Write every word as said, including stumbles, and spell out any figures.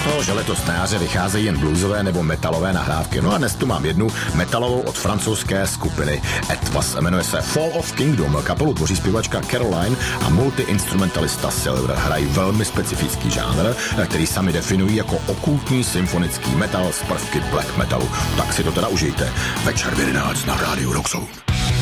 to, že letos na jaře vycházejí jen bluesové nebo metalové nahrávky. No a dnes tu mám jednu metalovou od francouzské skupiny Etwas. Jmenuje se Fall of Kingdom. Kapelu tvoří zpěvačka Caroline a multiinstrumentalista Silver. Hrají velmi specifický žánr, který sami definují jako okultní symfonický metal z prvky black metalu. Tak si to teda užijte. Večer v jedenáct na rádiu Rock Zone.